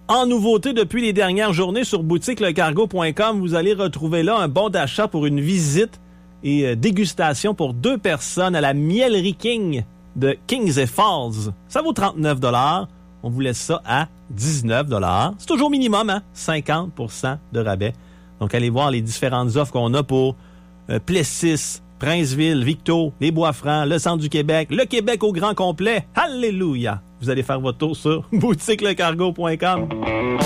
En nouveauté, depuis les dernières journées sur boutiquelecargo.com, vous allez retrouver là un bon d'achat pour une visite et dégustation pour 2 personnes à la Mielerie King de Kings et Falls. Ça vaut 39 $. On vous laisse ça à 19 $. C'est toujours minimum, hein? 50% de rabais. Donc, allez voir les différentes offres qu'on a pour Plessis, Princeville, Victo, les Bois-Francs, le centre du Québec, le Québec au grand complet. Alléluia! Vous allez faire votre tour sur boutiquelecargo.com.